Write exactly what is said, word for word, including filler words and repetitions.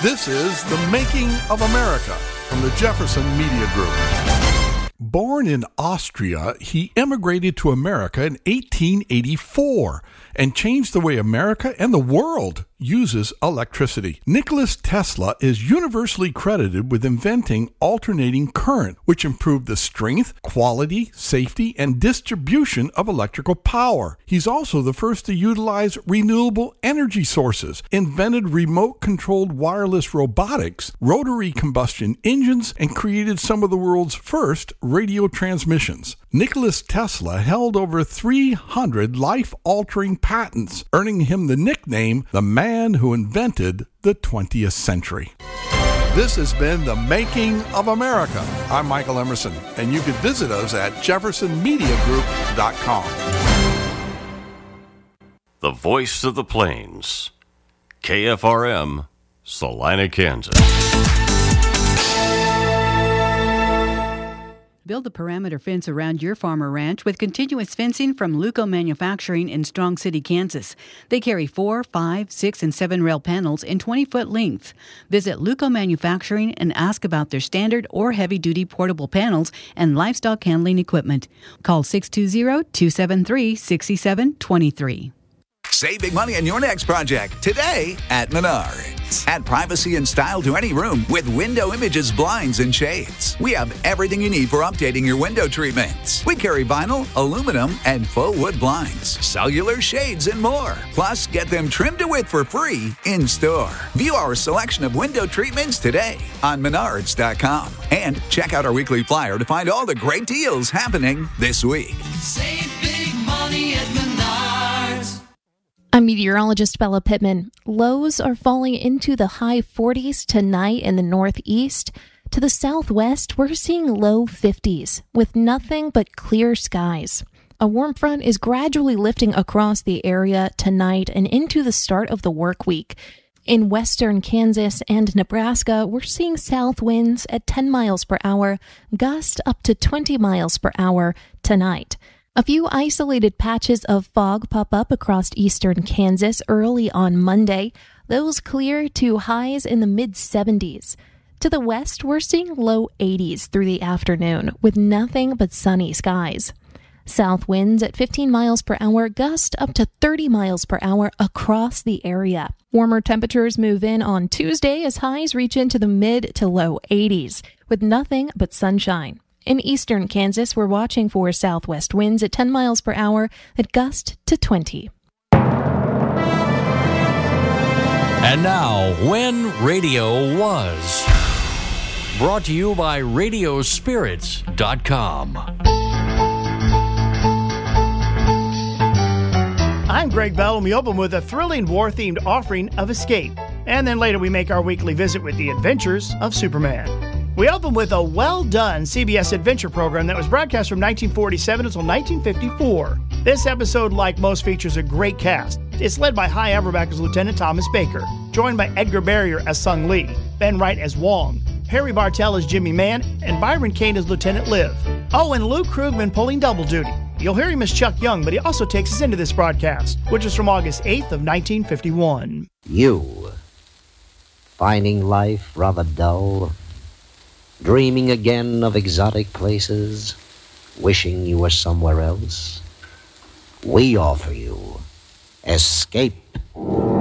This is The Making of America from the Jefferson Media Group. Born in Austria, he immigrated to America in eighteen eighty-four and changed the way America and the world uses electricity. Nikola Tesla is universally credited with inventing alternating current, which improved the strength, quality, safety, and distribution of electrical power. He's also the first to utilize renewable energy sources, invented remote-controlled wireless robotics, rotary combustion engines, and created some of the world's first radio transmissions. Nikola Tesla held over three hundred life-altering patents, earning him the nickname the man who invented the twentieth century. This has been The Making of America. I'm Michael Emerson, and you can visit us at jefferson media group dot com. The voice of the plains, K F R M, Salina, Kansas. Build a perimeter fence around your farm or ranch with continuous fencing from Luco Manufacturing in Strong City, Kansas. They carry four, five, six, and seven rail panels in twenty-foot length. Visit Luco Manufacturing and ask about their standard or heavy-duty portable panels and livestock handling equipment. Call six two zero, two seven three, six seven two three. Save big money on your next project today at Menards. Add privacy and style to any room with Window Images blinds and shades. We have everything you need for updating your window treatments. We carry vinyl, aluminum, and faux wood blinds, cellular shades, and more. Plus, get them trimmed to width for free in store. View our selection of window treatments today on menards dot com. And check out our weekly flyer to find all the great deals happening this week. Save big money at Menards. I'm meteorologist Bella Pittman. Lows are falling into the high forties tonight in the northeast. To the southwest, we're seeing low fifties with nothing but clear skies. A warm front is gradually lifting across the area tonight and into the start of the work week. In western Kansas and Nebraska, we're seeing south winds at ten miles per hour, gusts up to twenty miles per hour tonight. A few isolated patches of fog pop up across eastern Kansas early on Monday. Those clear to highs in the mid-seventies. To the west, we're seeing low eighties through the afternoon with nothing but sunny skies. South winds at fifteen miles per hour, gust up to thirty miles per hour across the area. Warmer temperatures move in on Tuesday as highs reach into the mid to low eighties with nothing but sunshine. In eastern Kansas, we're watching for southwest winds at ten miles per hour that gust to twenty. And now, When Radio Was. Brought to you by radio spirits dot com. I'm Greg Bell, and we open with a thrilling war-themed offering of Escape. And then later we make our weekly visit with the adventures of Superman. We open with a well-done C B S adventure program that was broadcast from nineteen forty-seven until nineteen fifty-four. This episode, like most, features a great cast. It's led by High Everback as Lieutenant Thomas Baker, joined by Edgar Barrier as Sung Lee, Ben Wright as Wong, Harry Bartell as Jimmy Mann, and Byron Kane as Lieutenant Liv. Oh, and Lou Krugman pulling double duty. You'll hear him as Chuck Young, but he also takes us into this broadcast, which is from August eighth of nineteen fifty-one. You, finding life rather dull, dreaming again of exotic places, wishing you were somewhere else? We offer you Escape.